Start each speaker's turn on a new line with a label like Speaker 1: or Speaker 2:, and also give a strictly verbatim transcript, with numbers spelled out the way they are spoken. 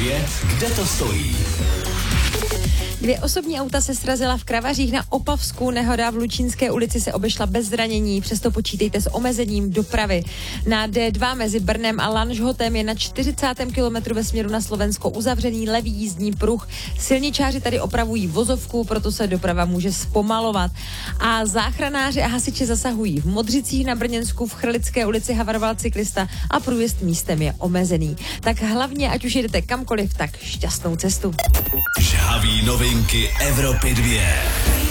Speaker 1: dvě, kde to stojí?
Speaker 2: Dvě osobní auta se srazila v Kravařích na Opavsku. Nehoda v Lučínské ulici se obešla bez zranění, přesto počítejte s omezením dopravy. Na D dva mezi Brnem a Lanžhotem je na čtyřicátém kilometru ve směru na Slovensko uzavřený levý jízdní pruh. Silničáři tady opravují vozovku, proto se doprava může zpomalovat. A záchranáři a hasiči zasahují v Modřicích na Brněnsku, v Chrlické ulici havaroval cyklista a průjezd místem je omezený. Tak hlavně, ať už jedete kamkoliv, tak šťastnou cestu.
Speaker 1: Žhavý novinky Evropy dvě.